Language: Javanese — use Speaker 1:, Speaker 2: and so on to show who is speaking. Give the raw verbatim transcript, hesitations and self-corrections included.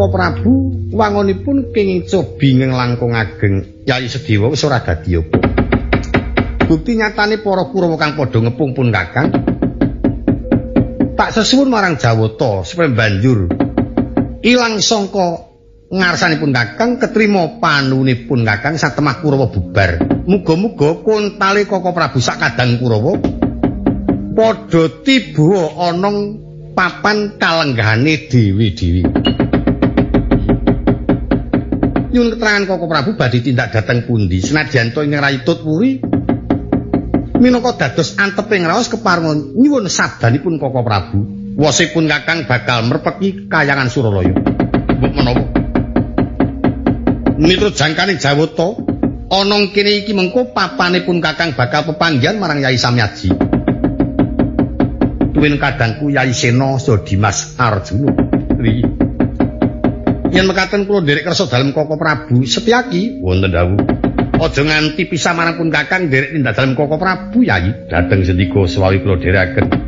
Speaker 1: Koko Prabu wangunipun kenging cobi nglangkung ageng Yayi Sedewa wis ora dadi apa. Bukti nyatane para Kurawa kang padha ngepung pun Kakang. Tak sesuwun marang Jawata supaya banjur ilang sangka ngarsanipun Kakang ketrima panunipun Kakang satemah Kurawa bubar. Muga-muga kontale Koko Prabu sakadang Kurawa padha tiba ana papan kalenggahane dewi-dewi. Nyuwun keterangan Koko Prabu badhe tindak dhateng pundi senadyan to ing Rayitut Puri minangka dados anteping raos kepareng nyuwun sabdanipun Koko Prabu wasipun Kakang bakal merpeki kayangan Suralaya. Mbok menawa miturut jangkane Jawata ana kene iki mengko papanipun Kakang bakal pepanggihan marang Yai Samyaji. Tuwin kadangku Yai Sena saha Dimas Arjuna. Ri. Yen mekaten kula nderek kersa dalem Koko Prabu Setyaki wonten dawuh. Aja nganti pisah marang pun Kakang nderek tindak dalem Koko Prabu Yai. Dhateng sendika sawawi kula dherekaken.